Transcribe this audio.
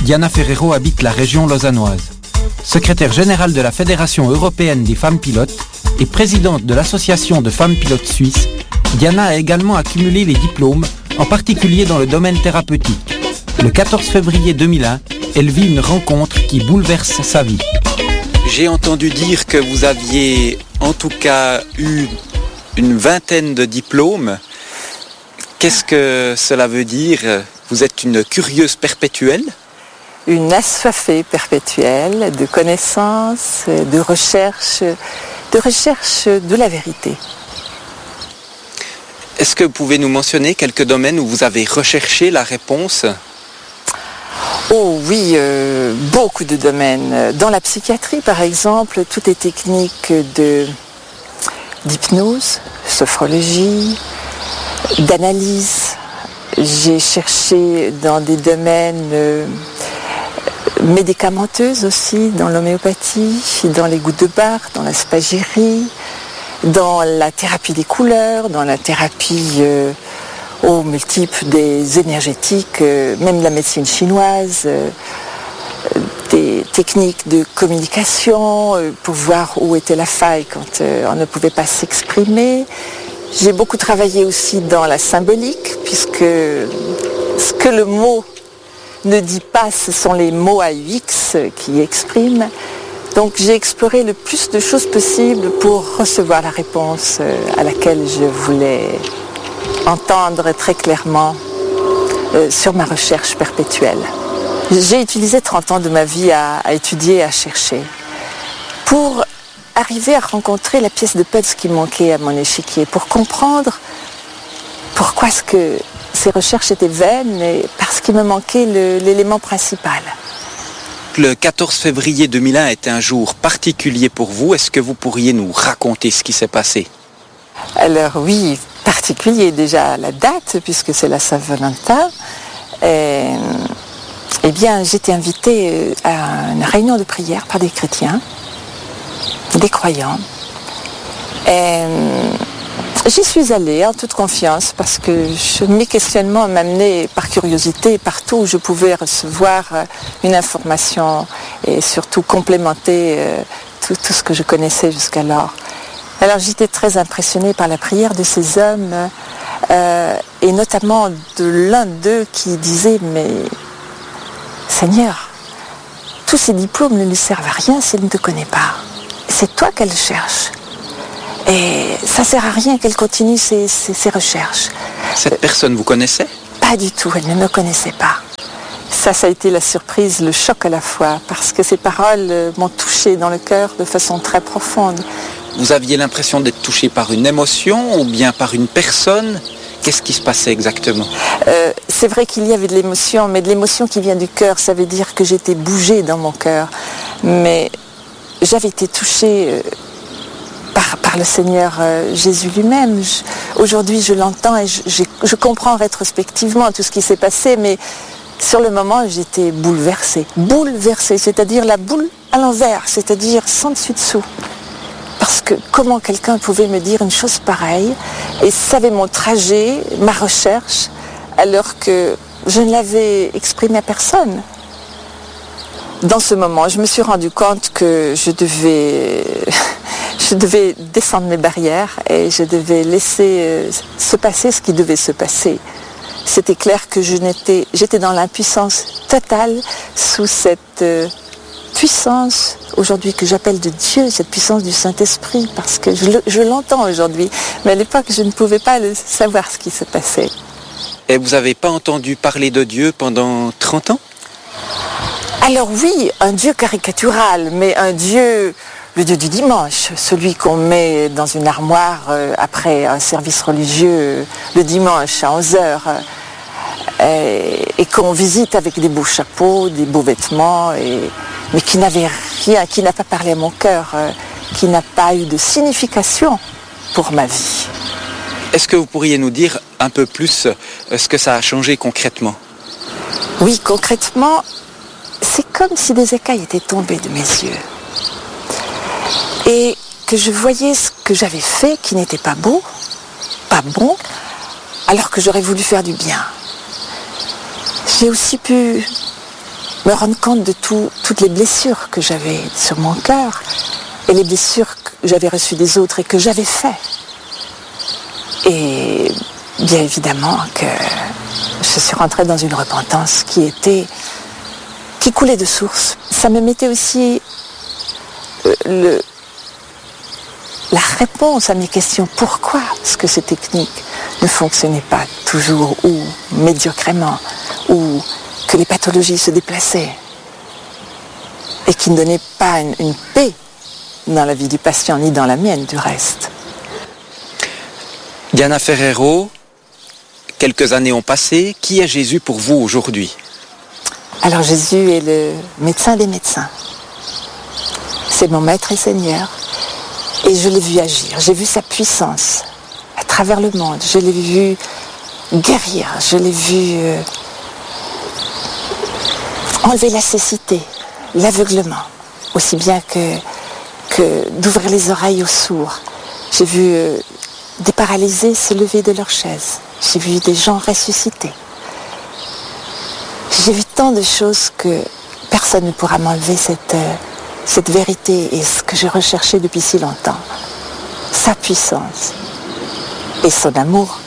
Diana Ferrero habite la région lausannoise. Secrétaire générale de la Fédération européenne des femmes pilotes et présidente de l'association de femmes pilotes suisses, Diana a également accumulé les diplômes, en particulier dans le domaine thérapeutique. Le 14 février 2001, elle vit une rencontre qui bouleverse sa vie. J'ai entendu dire que vous aviez en tout cas eu une vingtaine de diplômes. Qu'est-ce que cela veut dire ? Vous êtes une curieuse perpétuelle ? Une assoiffée perpétuelle de connaissances, de recherche de la vérité. Est-ce que vous pouvez nous mentionner quelques domaines où vous avez recherché la réponse ? Oh oui, beaucoup de domaines. Dans la psychiatrie, par exemple, toutes les techniques d'hypnose, sophrologie, d'analyse. J'ai cherché dans des domaines médicamenteux aussi, dans l'homéopathie, dans les gouttes de bar, dans la spagyrie, dans la thérapie des couleurs, dans la thérapie multiple des énergétiques, même la médecine chinoise, des techniques de communication pour voir où était la faille quand on ne pouvait pas s'exprimer. J'ai beaucoup travaillé aussi dans la symbolique, puisque ce que le mot ne dit pas, ce sont les mots à UX qui expriment. Donc j'ai exploré le plus de choses possibles pour recevoir la réponse à laquelle je voulais entendre très clairement sur ma recherche perpétuelle. J'ai utilisé 30 ans de ma vie à étudier et à chercher pour arriver à rencontrer la pièce de puzzle qui manquait à mon échiquier, pour comprendre pourquoi est-ce que ces recherches étaient vaines, et parce qu'il me manquait l'élément principal. Le 14 février 2001 était un jour particulier pour vous. Est-ce que vous pourriez nous raconter ce qui s'est passé ? Alors oui, particulier déjà la date, puisque c'est la Saint-Valentin. Eh bien, j'étais invitée à une réunion de prière par des chrétiens, des croyants. J'y suis allée en toute confiance parce que mes questionnements m'amenaient par curiosité partout où je pouvais recevoir une information et surtout complémenter tout ce que je connaissais jusqu'alors. Alors j'étais très impressionnée par la prière de ces hommes et notamment de l'un d'eux qui disait « Mais Seigneur, tous ces diplômes ne lui servent à rien s'il ne te connaît pas. C'est toi qu'elle cherche. Et ça ne sert à rien qu'elle continue ses recherches. » Cette personne, vous connaissez ? Pas du tout, elle ne me connaissait pas. Ça a été la surprise, le choc à la fois, parce que ces paroles m'ont touchée dans le cœur de façon très profonde. Vous aviez l'impression d'être touché par une émotion ou bien par une personne ? Qu'est-ce qui se passait exactement ? C'est vrai qu'il y avait de l'émotion, mais de l'émotion qui vient du cœur, ça veut dire que j'étais bougée dans mon cœur. Mais j'avais été touchée par le Seigneur Jésus lui-même. Aujourd'hui, je l'entends et je comprends rétrospectivement tout ce qui s'est passé, mais sur le moment, j'étais bouleversée. Bouleversée, c'est-à-dire la boule à l'envers, c'est-à-dire sans dessus-dessous. Parce que comment quelqu'un pouvait me dire une chose pareille et savait mon trajet, ma recherche, alors que je ne l'avais exprimé à personne. Dans ce moment, je me suis rendu compte que je devais descendre mes barrières et je devais laisser se passer ce qui devait se passer. C'était clair que j'étais dans l'impuissance totale sous cette puissance aujourd'hui que j'appelle de Dieu, cette puissance du Saint-Esprit, parce que je l'entends aujourd'hui. Mais à l'époque, je ne pouvais pas savoir ce qui se passait. Et vous n'avez pas entendu parler de Dieu pendant 30 ans ? Alors oui, un Dieu caricatural, mais un Dieu, le Dieu du dimanche, celui qu'on met dans une armoire après un service religieux le dimanche à 11h, et qu'on visite avec des beaux chapeaux, des beaux vêtements, mais qui n'avait rien, qui n'a pas parlé à mon cœur, qui n'a pas eu de signification pour ma vie. Est-ce que vous pourriez nous dire un peu plus ce que ça a changé concrètement ? Oui, concrètement, c'est comme si des écailles étaient tombées de mes yeux. Et que je voyais ce que j'avais fait qui n'était pas beau, pas bon, alors que j'aurais voulu faire du bien. J'ai aussi pu me rendre compte de toutes les blessures que j'avais sur mon cœur et les blessures que j'avais reçues des autres et que j'avais fait. Et bien évidemment que je suis rentrée dans une repentance qui coulait de source. Ça me mettait aussi la réponse à mes questions. Pourquoi est-ce que ces techniques ne fonctionnaient pas toujours ou médiocrement, ou que les pathologies se déplaçaient et qui ne donnaient pas une paix dans la vie du patient, ni dans la mienne du reste. Diana Ferrero, quelques années ont passé. Qui est Jésus pour vous aujourd'hui? Alors Jésus est le médecin des médecins. C'est mon maître et Seigneur. Et je l'ai vu agir. J'ai vu sa puissance à travers le monde. Je l'ai vu guérir. Je l'ai vu enlever la cécité, l'aveuglement, aussi bien que d'ouvrir les oreilles aux sourds. J'ai vu des paralysés se lever de leur chaise. J'ai vu des gens ressusciter. J'ai vu tant de choses que personne ne pourra m'enlever cette vérité et ce que j'ai recherché depuis si longtemps. Sa puissance et son amour